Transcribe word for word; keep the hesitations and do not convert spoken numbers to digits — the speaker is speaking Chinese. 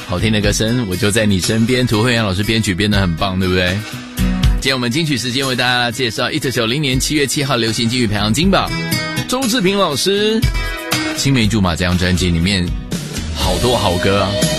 好听的歌声，我就在你身边。涂慧阳老师编曲编得很棒，对不对？今天我们金曲时间为大家介绍一九九零年七月七号流行金曲排行金榜，周志平老师《青梅竹马》这张专辑里面好多好歌啊。